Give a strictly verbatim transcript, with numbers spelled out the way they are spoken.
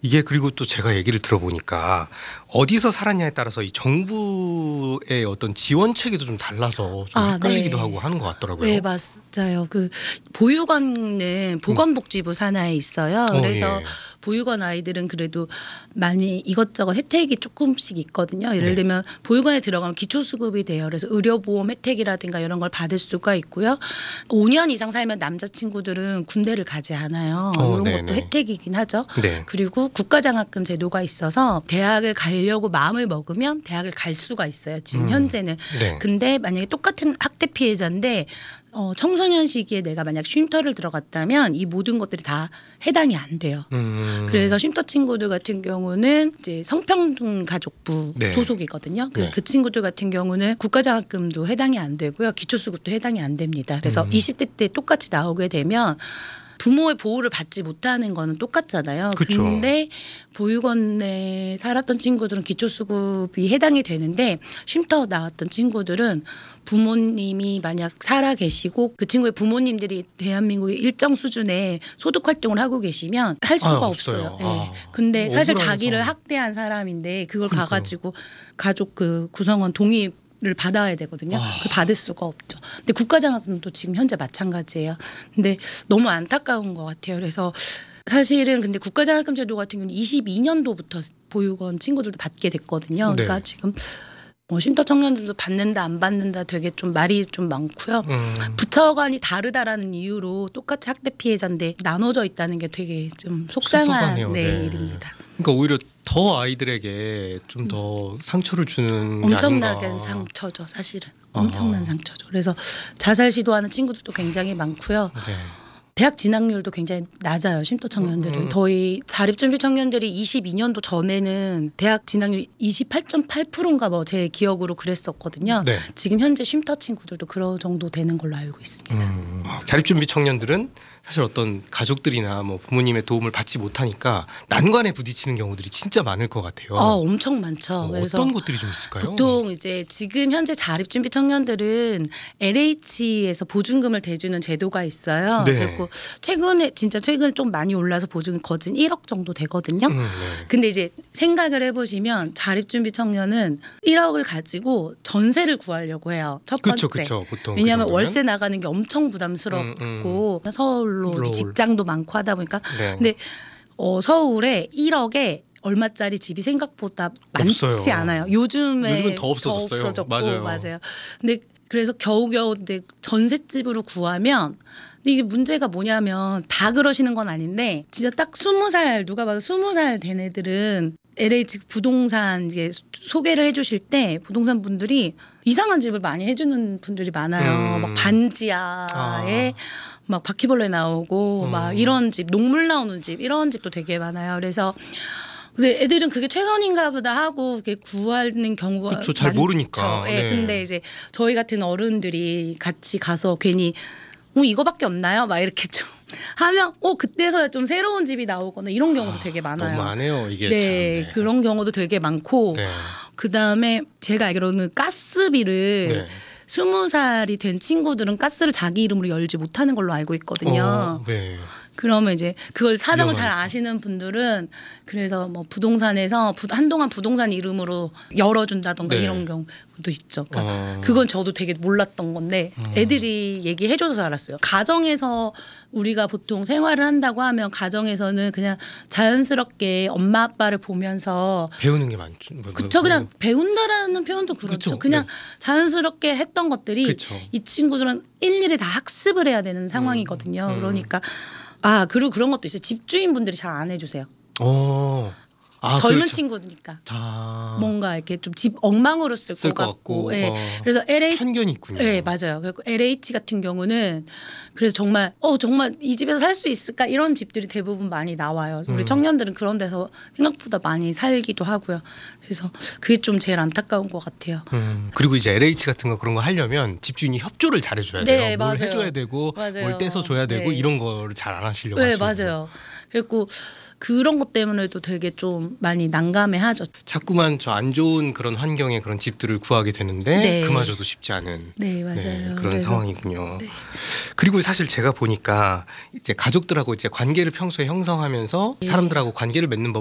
이게 그리고 또 제가 얘기를 들어보니까 어디서 살았냐에 따라서 이 정부의 어떤 지원 체계도 좀 달라서 좀 아, 헷갈리기도 네. 하고 하는 것 같더라고요. 네, 맞아요. 그 보육원은 보건복지부 산하에 있어요. 어, 그래서 예. 보육원 아이들은 그래도 많이 이것저것 혜택이 조금씩 있거든요. 예를 네. 들면 보육원에 들어가면 기초수급이 돼요. 그래서 의료보험 혜택이라든가 이런 걸 받을 수가 있고요. 오 년 이상 살면 남자친구들은 군대를 가지 않아요. 어, 이런 네네. 것도 혜택이긴 하죠. 네. 그리고 국가장학금 제도가 있어서 대학을 가려고 마음을 먹으면 대학을 갈 수가 있어요. 지금 음. 현재는. 네. 근데 만약에 똑같은 학대 피해자인데 어, 청소년 시기에 내가 만약 쉼터를 들어갔다면 이 모든 것들이 다 해당이 안 돼요. 음. 그래서 쉼터 친구들 같은 경우는 이제 성평등 가족부 네. 소속이거든요. 그, 네. 그 친구들 같은 경우는 국가장학금도 해당이 안 되고요. 기초수급도 해당이 안 됩니다. 그래서 음. 이십 대 때 똑같이 나오게 되면 부모의 보호를 받지 못하는 거는 똑같잖아요. 그쵸. 근데 보육원에 살았던 친구들은 기초수급이 해당이 되는데 쉼터 나왔던 친구들은 부모님이 만약 살아 계시고 그 친구의 부모님들이 대한민국의 일정 수준의 소득 활동을 하고 계시면 할 수가 아, 없어요. 없어요. 네. 아. 근데 사실 억울한 자기를 상황. 학대한 사람인데 그걸 그러니까요. 가가지고 가족 그 구성원 동의 를 받아야 되거든요. 아. 그걸 받을 수가 없죠. 근데 국가장학금도 지금 현재 마찬가지예요. 근데 너무 안타까운 것 같아요. 그래서 사실은 근데 국가장학금 제도 같은 경우는 이십이 년도부터 보육원 친구들도 받게 됐거든요. 네. 그러니까 지금 뭐 쉼터 청년들도 받는다 안 받는다 되게 좀 말이 좀 많고요. 음. 부처간이 다르다라는 이유로 똑같이 학대 피해자인데 나눠져 있다는 게 되게 좀 속상한 섭섭하네요. 네, 네. 일입니다. 그러니까 오히려 더 아이들에게 좀 더 상처를 주는 게 엄청나게 아닌가. 상처죠, 사실은. 아하. 엄청난 상처죠. 그래서 자살 시도하는 친구들도 굉장히 많고요. 네. 대학 진학률도 굉장히 낮아요. 쉼터 청년들은. 음. 저희 자립준비 청년들이 이십이 년도 전에는 대학 진학률 이십팔 점 팔 퍼센트인가 뭐 제 기억으로 그랬었거든요. 네. 지금 현재 쉼터 친구들도 그런 정도 되는 걸로 알고 있습니다. 음. 자립준비 청년들은 사실 어떤 가족들이나 뭐 부모님의 도움을 받지 못하니까 난관에 부딪히는 경우들이 진짜 많을 것 같아요. 아, 엄청 많죠. 어, 그래서 어떤 것들이 좀 있을까요? 보통 이제 지금 현재 자립준비 청년들은 엘에이치에서 보증금을 대주는 제도가 있어요. 네. 그리고 최근에 진짜 최근에 좀 많이 올라서 보증이 거진 일억 정도 되거든요. 음, 네. 근데 이제 생각을 해보시면 자립준비 청년은 일억을 가지고 전세를 구하려고 해요. 첫 번째. 그쵸, 그쵸. 보통 왜냐하면 그 정도면. 월세 나가는 게 엄청 부담스럽고 음, 음. 서울로 서울. 직장도 많고 하다 보니까 네. 근데 어, 서울에 일억에 얼마짜리 집이 생각보다 많지 없어요. 않아요. 요즘에 요즘은 더 없어졌어요. 없어졌고, 맞아요. 맞아요. 근데 그래서 겨우겨우 근데 전셋집으로 구하면 근데 이게 문제가 뭐냐면 다 그러시는 건 아닌데 진짜 딱 스무 살 누가 봐도 스무 살 된 애들은 엘에이치 부동산 이게 소개를 해주실 때 부동산 분들이 이상한 집을 많이 해주는 분들이 많아요. 음. 막 반지하에 막 바퀴벌레 나오고 음. 막 이런 집, 녹물 나오는 집 이런 집도 되게 많아요. 그래서 근데 애들은 그게 최선인가 보다 하고 그게 구하는 경우가 그쵸, 잘 많죠. 모르니까. 예, 네. 근데 이제 저희 같은 어른들이 같이 가서 괜히 어 이거밖에 없나요? 막 이렇게 좀 하면 어 그때서야 좀 새로운 집이 나오거나 이런 경우도 되게 많아요. 너무 많아요. 이게 네, 참. 네. 그런 경우도 되게 많고 네. 그 다음에 제가 알기로는 가스비를 네. 스무 살이 된 친구들은 가스를 자기 이름으로 열지 못하는 걸로 알고 있거든요. 어, 네. 그러면 이제 그걸 사정을 잘 위험하니까. 아시는 분들은 그래서 뭐 부동산에서 부, 한동안 부동산 이름으로 열어준다던가 네. 이런 경우도 있죠. 그러니까 어. 그건 저도 되게 몰랐던 건데 애들이 얘기해줘서 알았어요. 가정에서 우리가 보통 생활을 한다고 하면 가정에서는 그냥 자연스럽게 엄마 아빠를 보면서 배우는 게 많죠. 뭐, 그쵸 뭐, 그냥 배운다라는 표현도 그렇죠. 그쵸, 그냥 네. 자연스럽게 했던 것들이 그쵸. 이 친구들은 일일이 다 학습을 해야 되는 상황이거든요. 음. 그러니까 아 그리고 그런 것도 있어요. 집주인분들이 잘 안 해주세요. 어. 아, 젊은 그렇죠. 친구니까 다 뭔가 이렇게 좀 집 엉망으로 쓸 쓸 것 것 같고, 같고. 예. 어. 그래서 엘에이 편견이 있군요. 네 맞아요. 그리고 엘에이치 같은 경우는 그래서 정말 어 정말 이 집에서 살 수 있을까 이런 집들이 대부분 많이 나와요. 우리 음. 청년들은 그런 데서 생각보다 많이 살기도 하고요. 그래서 그게 좀 제일 안타까운 것 같아요. 음, 그리고 이제 엘에이치 같은 거 그런 거 하려면 집주인이 협조를 잘 해줘야 돼요. 네, 뭘 맞아요. 해줘야 되고 맞아요. 뭘 떼서 줘야 되고 네. 이런 거를 잘 안 하시려고 네 하시고. 맞아요. 그리고 그런 것 때문에도 되게 좀 많이 난감해하죠. 자꾸만 저 안 좋은 그런 환경의 그런 집들을 구하게 되는데 네. 그마저도 쉽지 않은 네 맞아요. 네, 그런 그래서 상황이군요. 네. 그리고 사실 제가 보니까 이제 가족들하고 이제 관계를 평소에 형성하면서 네. 사람들하고 관계를 맺는 법